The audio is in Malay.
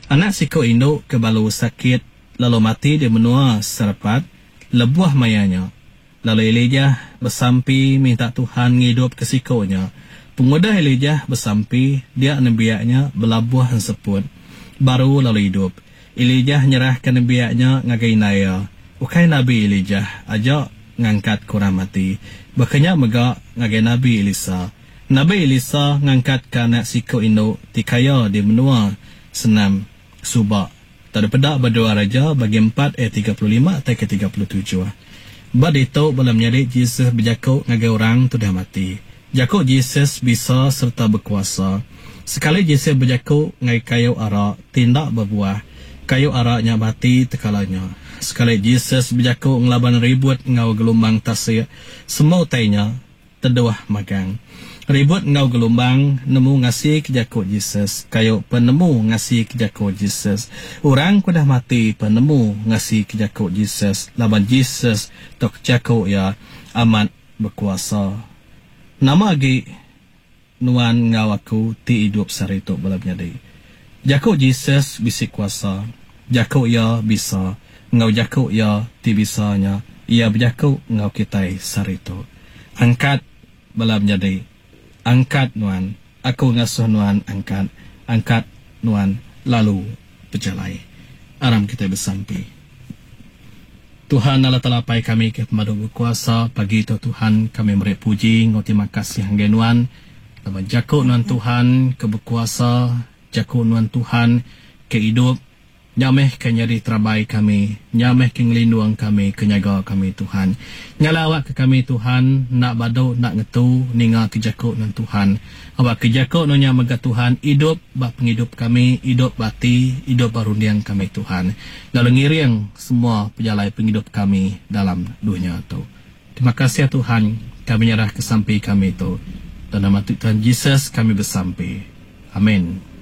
Anak siko induk kebalu sakit, lalu mati dia menua serapat, lebuah mayanya. Lalu Elijah bersampi minta Tuhan ngidup ke sikonya. Pengudah Elijah bersampi, dia nebiaknya belabuah seput. Baru lalu hidup. Elijah nyerahkan nebiaknya ngagai naya. Ukai Nabi Elijah ajak ngangkat kurang mati. Bakanya megak ngagai Nabi Elisa. Nabi Elisa ngangkat ke anak siko induk tikaya di menua senam. Subak. Tak ada pedak berdua raja bagi 4 ayat 35 atau ke 37. Bad itu belum nyari Yesus berjakuk ngagai orang tu dah mati. Jakuk Yesus bisa serta berkuasa. Sekali Yesus berjakuk ngagai kayu arak, tindak berbuah. Kayu araknya mati tekalanya. Sekali Yesus berjakuk ngelaban ribut ngau gelombang tasir. Semua tainya terduah magang. Ribut ngau gelombang nemu ngasih kejakut Yesus. Kayu penemu ngasih kejakut Yesus. Orang ku dah mati penemu ngasih kejakut Yesus. Laban Yesus tok jakut ya amat berkuasa. Nama lagi nuan ngau aku ti hidup sari tok balap nyadi. Jakut Yesus bisik kuasa. Jakut ya bisa. Ngau jakut ya ti bisanya. Ia berjakut ngau kitai sari tok. Angkat balap nyadi. Angkat nuan, aku ngasuh nuan angkat, angkat nuan lalu berjalai. Aram kita bersampi. Tuhan Allah telapai kami ke pemadu berkuasa, pagi itu Tuhan kami beri puji, ngau terima kasih hanggai nuan. Laban jakuk nuan Tuhan ke berkuasa, jakuk nuan Tuhan ke hidup, nyameh ke nyari terabai kami, nyameh ke ngelindung kami, kenyaga kami Tuhan. Nyalawak ke kami Tuhan, nak badau, nak ngetu, ninga kejakuk nan Tuhan. Awak kejakuk nunya mega Tuhan, hidup bak penghidup kami, hidup bati, hidup barundiang kami Tuhan. Lalu ngiring semua pejalai penghidup kami dalam dunia itu. Terima kasih Tuhan, kami nyerah ke sampai kami itu. Dan nama Tuhan Yesus kami bersampai. Amin.